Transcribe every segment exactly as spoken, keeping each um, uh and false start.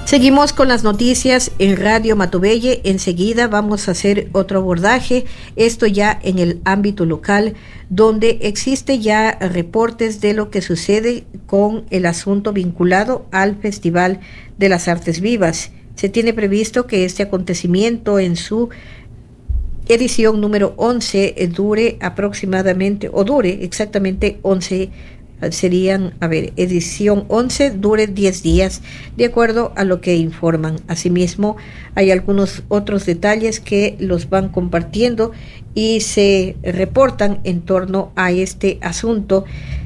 Seguimos con las noticias en Radio Matobelle. Enseguida vamos a hacer otro abordaje, esto ya en el ámbito local, donde existe ya reportes de lo que sucede con el asunto vinculado al Festival de las Artes Vivas. Se tiene previsto que este acontecimiento en su edición número once dure aproximadamente, o dure exactamente once serían, a ver, edición once, dure diez días, de acuerdo a lo que informan. Asimismo, hay algunos otros detalles que los van compartiendo y se reportan en torno a este asunto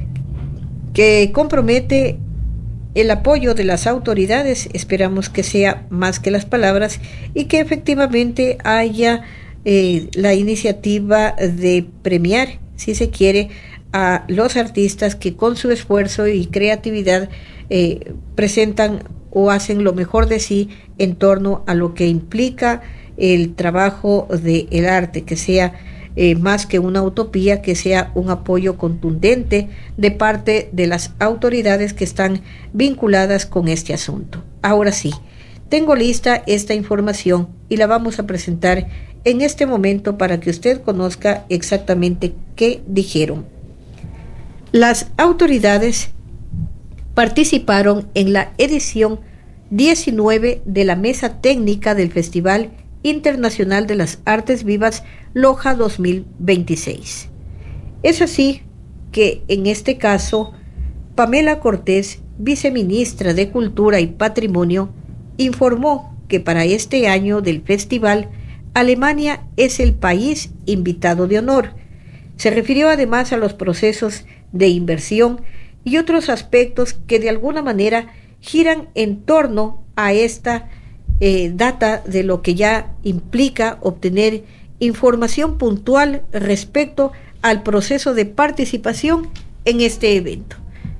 que compromete el apoyo de las autoridades. Esperamos que sea más que las palabras y que efectivamente haya eh, la iniciativa de premiar, si se quiere, a los artistas que con su esfuerzo y creatividad eh, presentan o hacen lo mejor de sí en torno a lo que implica el trabajo del arte, que sea eh, más que una utopía, que sea un apoyo contundente de parte de las autoridades que están vinculadas con este asunto. Ahora sí, tengo lista esta información y la vamos a presentar en este momento para que usted conozca exactamente qué dijeron. Las autoridades participaron en la edición diecinueve de la Mesa Técnica del Festival Internacional de las Artes Vivas Loja dos mil veintiséis. Es así que en este caso, Pamela Cortés, viceministra de Cultura y Patrimonio, informó que para este año del festival, Alemania es el país invitado de honor. Se refirió además a los procesos de inversión y otros aspectos que de alguna manera giran en torno a esta eh, data de lo que ya implica obtener información puntual respecto al proceso de participación en este evento.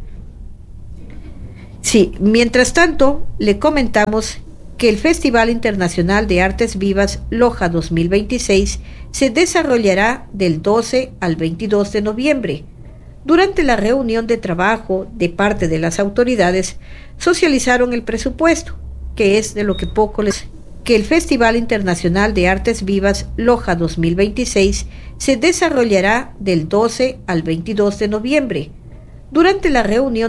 Sí, mientras tanto, le comentamos que el Festival Internacional de Artes Vivas Loja dos mil veintiséis se desarrollará del doce al veintidós de noviembre. Durante la reunión de trabajo de parte de las autoridades, socializaron el presupuesto, que es de lo que poco les... que el Festival Internacional de Artes Vivas Loja dos mil veintiséis se desarrollará del doce al veintidós de noviembre. Durante la reunión